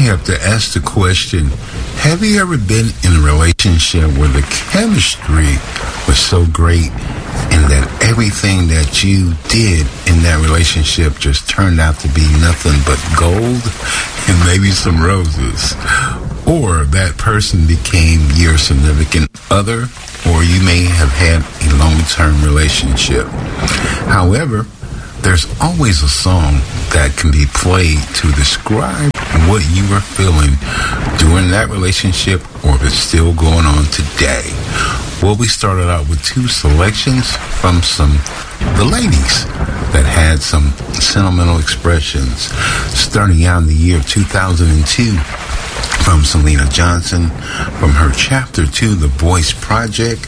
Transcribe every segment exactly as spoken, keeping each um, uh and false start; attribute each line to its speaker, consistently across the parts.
Speaker 1: have to ask the question, have you ever been in a relationship where the chemistry was so great and that everything that you did in that relationship just turned out to be nothing but gold and maybe some roses? Or that person became your significant other, or you may have had a long-term relationship. However, there's always a song that can be played to describe what you were feeling during that relationship, or if it's still going on today. Well, we started out with two selections from some the ladies that had some sentimental expressions. Starting out in the year two thousand two, from Selena Johnson, from her chapter two, The Voice Project,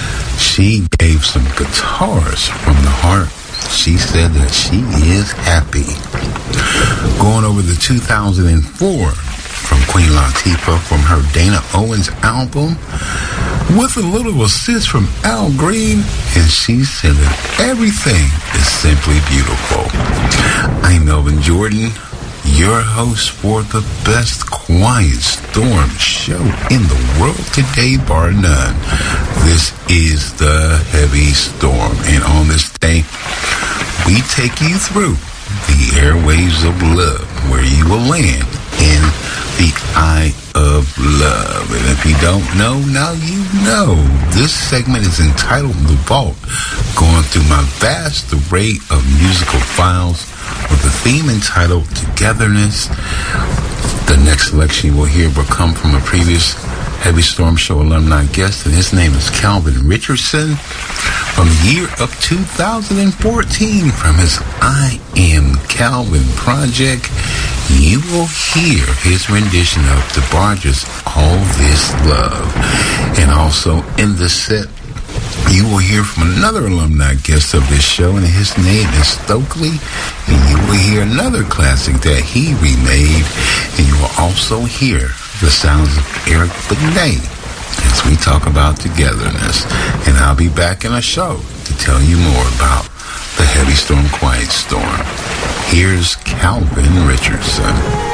Speaker 1: she gave some guitars from the heart. She said that she is happy. Going over the two thousand four, from Queen Latifah, from her Dana Owens album, with a little assist from Al Green, and she said that everything is simply beautiful. I'm Melvin Jordan, your host for the best Quiet Storm show in the world today, bar none. This is the Heavy Storm, and on this day, we take you through the airwaves of love, where you will land in the eye of love. And if you don't know, now you know. This segment is entitled The Vault, going through my vast array of musical files with a theme entitled Togetherness. The next selection you will hear will come from a previous Heavy Storm Show alumni guest, and his name is Calvin Richardson, from the year of two thousand fourteen, from his I Am Calvin project. You will hear his rendition of DeBarge's All This Love. And also in the set, you will hear from another alumni guest of this show, and his name is Stokely. And you will hear another classic that he remade. And you will also hear the sounds of Eric Benet as we talk about togetherness. And I'll be back in a show to tell you more about the Heavy Storm, Quiet Storm. Here's Calvin Richardson.